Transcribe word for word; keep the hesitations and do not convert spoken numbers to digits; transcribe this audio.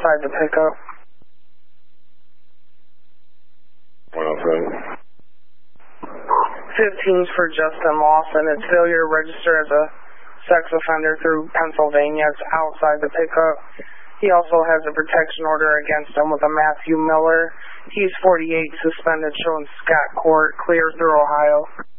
outside the pickup. one oh seven. fifteen's for Justin Lawson. It's failure to register as a sex offender through Pennsylvania. It's outside the pickup. He also has a protection order against him with a Matthew Miller. He's forty-eight, suspended, showing Scott Court, clear through Ohio.